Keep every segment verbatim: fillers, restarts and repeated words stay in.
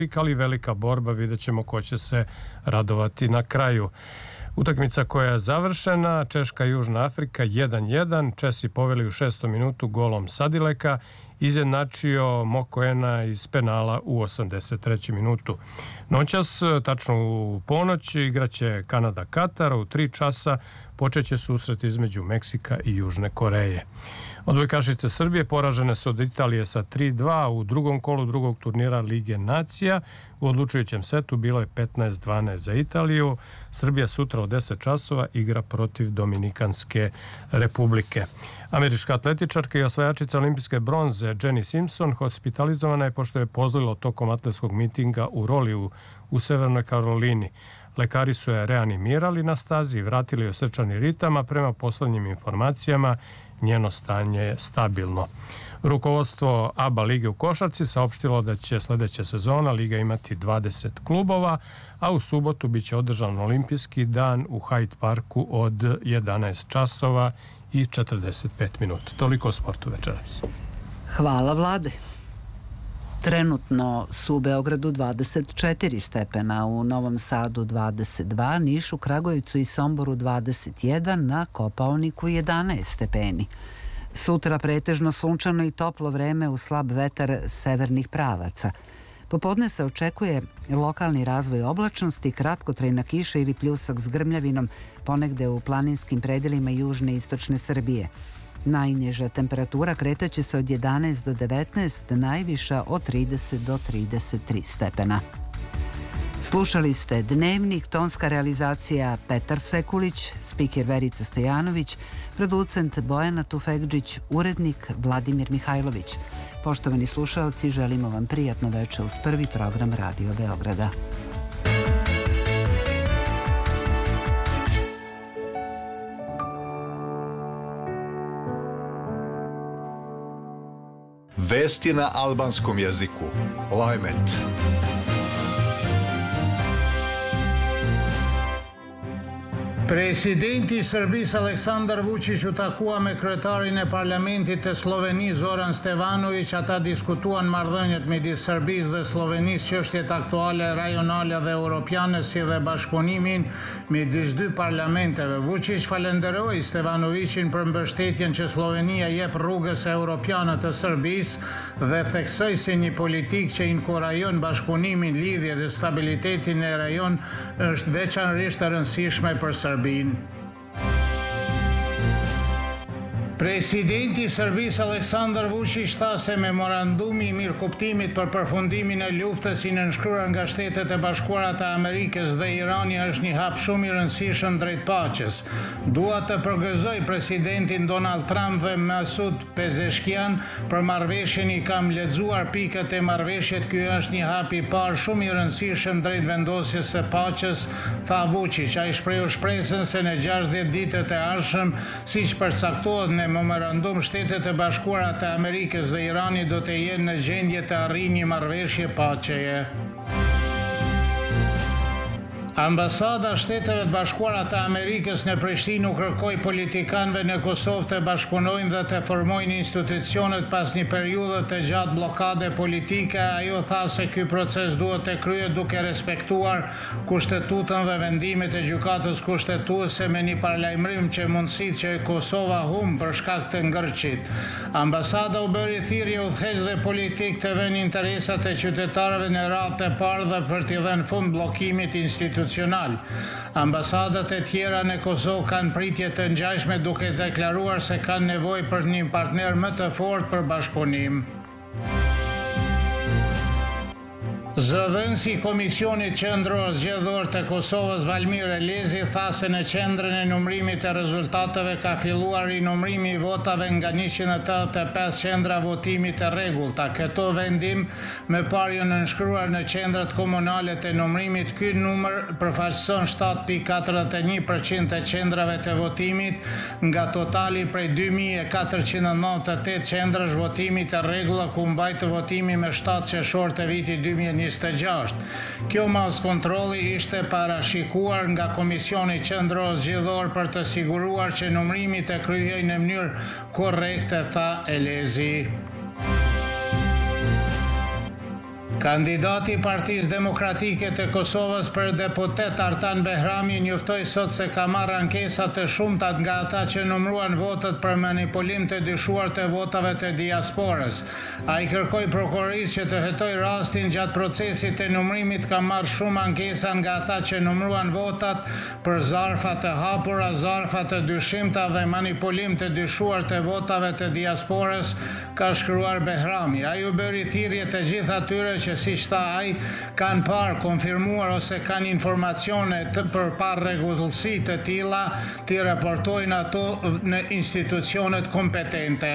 ali velika borba, vidjet ćemo ko će se radovati na kraju. Utakmica koja je završena, Češka Južna Afrika jedan jedan, Česi poveli u šestom minutu golom Sadileka, izjednačio Mokoena iz penala u osamdeset trećem minutu. Noćas, tačno u ponoć, igraće Kanada-Katar, u tri časa počeće susret između Meksika i Južne Koreje. Odbojkašice Srbije poražene su od Italije sa tri dva u drugom kolu drugog turnira Lige nacija. U odlučujućem setu bilo je petnaest dvanaest za Italiju. Srbija sutra od deset časova igra protiv Dominikanske republike. Američka atletičarka i osvajačica olimpijske bronze Jenny Simpson hospitalizovana je pošto je pozlilo tokom atletskog mitinga u Roliju u Severnoj Karolini. Lekari su je reanimirali na stazi i vratili joj srčani ritam, a prema poslednjim informacijama njeno stanje je stabilno. Rukovodstvo A B A lige u košarci saopštilo da će sledeća sezona liga imati dvadeset klubova, a u subotu biće održan olimpijski dan u Hyde Parku od jedanaest časova i četrdeset pet minuta. Toliko o sportu večeras. Hvala, Vlade. Trenutno su u Beogradu dvadeset četiri stepena, u Novom Sadu dvadeset dva, Nišu, Kragujevcu i Somboru dvadeset jedan, na Kopaoniku jedanaest stepeni. Sutra pretežno sunčano i toplo vreme uz slab vetar severnih pravaca. Popodne se očekuje lokalni razvoj oblačnosti, kratkotrajna kiša ili pljusak s grmljavinom, ponegde u planinskim predelima južne i istočne Srbije. Najniža temperatura kretaće se od jedanaest do devetnaest, najviša od trideset do trideset tri stepena. Slušali ste Dnevnik, tonska realizacija Petar Sekulić, spiker Verica Stojanović, producent Bojana Tufegđić, urednik Vladimir Mihajlović. Poštovani slušalci, želimo vam prijatno veče uz prvi program Radio Beograda. Vesti na albanskom jeziku. Lajmet. Presidenti i Serbisë Aleksandar Vučić u takua me kryetarin e parlamentit të Slovenisë Zoran Stevanović, ata diskutuan marrëdhëniet midis Serbisë dhe Slovenisë, çështjet aktuale rajonale dhe europiane si dhe bashkëpunimin midis dy parlamenteve. Vučić falenderoi Stevanovićin për mbështetjen që Slovenia jep rrugës europiane të Serbisë dhe theksoi se një politikë që inkurajon bashkëpunimin, lidhje dhe stabilitetin e rajon është veçanërisht e rëndësishme për Serbinë. Presidenti i Serbisë Aleksandar Vučić tha se memorandumi i mirëkuptimit për përfundimin e luftës i nënshkruar nga Shtetet e Bashkuara të Amerikës dhe Irani është një hap shumë i rëndësishëm drejt paqes. Dua të përgëzoj presidentin Donald Trump dhe Masud Pezeshkian për marrëveshjen, i kam lexuar pikët e marrëveshjet, ky është një hap i parë shumë i rëndësishëm drejt vendosjes së paqes, tha Vučić. Ai shprehu shpresën se në gjashtëdhjetë ditët e ardhshëm, siç përcaktohet në memorandum, Shtetet e Bashkuara të Amerikës dhe Irani do të jenë në gjendje të arrijnë një marrëveshje paqeje. Ambasada Shteteve të Bashkuara të Amerikës në Prishtinë u kërkoi politikanëve në Kosovë të bashkëpunojnë dhe të formojnë institucionet pas një periudhe të gjatë bllokade politike. Ajo tha se ky proces duhet të kryhet duke respektuar kushtetutën dhe vendimet e gjykatës kushtetuese, me një paralajmërim që mundësitë që Kosova humb për shkak të ngërçit. Ambasada u bëri thirrje udhëheqësve politik të vënë interesat e qytetarëve në radhë të parë dhe për t'i dhënë fund bllokimit institucional. Ambasadat e tjera në Kosovë kanë pritje të ngjashme, duke deklaruar se kanë nevojë për një partner më të fortë për bashkëpunim. Zëdhënësi i Komisionit Qendror Zgjedhor të Kosovës Valmir Elezi tha se në qendrën e numërimit të rezultateve ka filluar rinumërimi i votave nga njëqind e tetëdhjetë e pesë qendra votimi të rregullta. Këto vendim më parë janë nënshkruar në qendrat komunale të numërimit. Ky numër përfaqëson shtatë pikë katërdhjetë e një përqind të qendrave të votimit nga totali prej dy mijë e katërqind e nëntëdhjetë e tetë qendrash votimi të rregulla, ku mbajtë votimi me shtatë qershor të vitit dy mijë e njëzet e gjashtë. Kjo mas kontrolli ishte parashikuar nga Komisioni Qendror Zgjedhor për të siguruar që numërimi të kryhej në mënyrë korrekte, tha Elezi. Kandidati i Partisë Demokratike të Kosovës për deputet Artan Behrami njoftoi sot se ka marrë ankesa të shumta nga ata që numëruan votat për manipulim të dyshuar të votave të diasporës. Ai kërkoi prokurorisë që të hetoj rastin gjatë procesit të numërimit ka marrë shumë ankesa nga ata që numëruan votat për zarfa të hapura, zarfa të dyshimta dhe manipulim të dyshuar të votave të diasporës, ka shkruar Behrami. Ai u bëri thirrje të gjithë atyre që siç tha ai, kanë parë, konfirmuar ose kanë informacione të për parregullsi të tilla, t'i raportojnë ato në institucionet kompetente.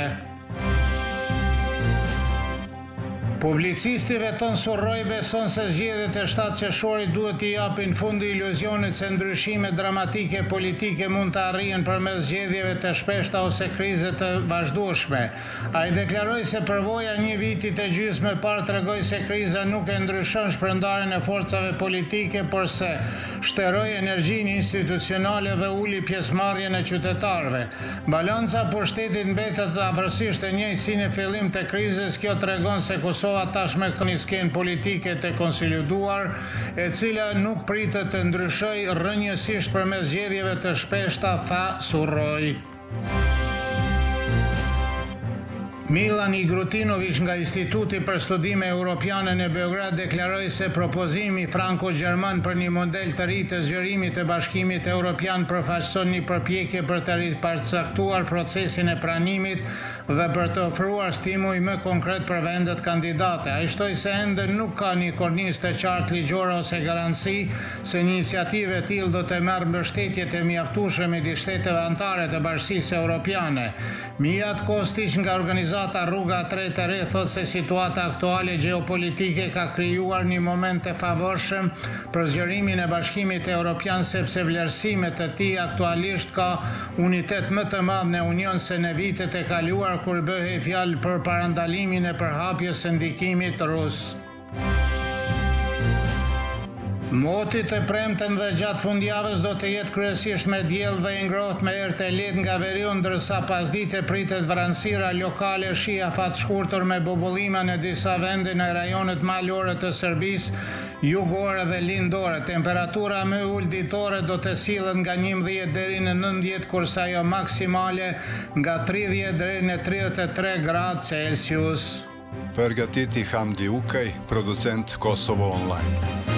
Publicisti Veton Surroj beson se zgjedhjet e shtatë qershorit duhet t'i japin fund iluzionit se ndryshime dramatike politike mund të arrihen përmes zgjedhjeve të shpeshta ose krize të vazhdueshme. Ai deklaroi se përvoja një viti të gjysmë më parë tregoi se kriza nuk e ndryshon shpërndarjen e forcave politike, por se shteroi energjinë institucionale dhe uli pjesëmarrjen e qytetarëve. Balanca e pushtetit mbetet afërsisht e njëjtë si në fillim të krizës. Kjo tregon se Kosova tashmë ka një skenë politike të konsoliduar, e cila nuk pritet të ndryshojë rrënjësisht përmes zgjedhjeve të shpeshta, tha Surroj. Milan Igrutinović nga Instituti për Studime Europiane në Beograd deklaroi se propozimi franko-gjerman për një model të ri të zgjerimit të Bashkimit Evropian përfaqëson një përpjekje për të riparcaktuar procesin e pranimit dhe për të ofruar stimuj më konkret për vendet kandidate. Ai shtoi se ende nuk ka një kornizë të qartë ligjore ose garanci se një iniciativë e tillë do të marrë mbështetje të mjaftueshme midis shteteve anëtare të Bashkisë Evropiane. Mijat Kostić nga organizata Rruga e Tretë e Re thot se situata aktuale gjeopolitike ka krijuar një moment të favorshëm për zgjerimin e Bashkimit Evropian, sepse vlerësimet e tij aktualisht ka unitet më të madh në Union se në vitet e kaluar kur bëhej fjalë për parandalimin e përhapjes së ndikimit rus. Moti të premten dhe gjatë fundjavës do të jetë kryesisht me diell dhe i ngrohtë me erë të lehtë nga veriun, ndërsa pasdite pritet vranësira lokale, shi afat shkurtër me bobullima në disa vende në rajonet malore të Serbisë, jugore dhe lindore. Temperatura më ulë ditore do të sillet nga njëmbëdhjetë deri në nëntëdhjetë, kurse ajo maksimale nga tridhjetë deri në tridhjetë e tre gradë Celsius. Përgatiti Hamdi Ukaj, producent Kosovo Online.